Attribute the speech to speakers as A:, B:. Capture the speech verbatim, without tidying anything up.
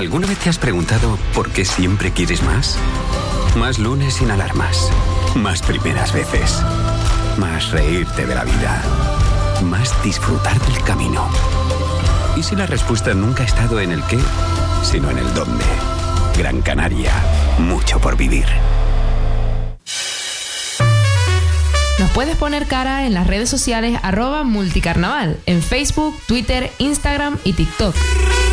A: ¿Alguna vez te has preguntado por qué siempre quieres más? Más lunes sin alarmas. Más primeras veces. Más reírte de la vida. Más disfrutar del camino. ¿Y si la respuesta nunca ha estado en el qué, sino en el dónde? Gran Canaria. Mucho por vivir.
B: Nos puedes poner cara en las redes sociales arroba multicarnaval, en Facebook, Twitter, Instagram y TikTok.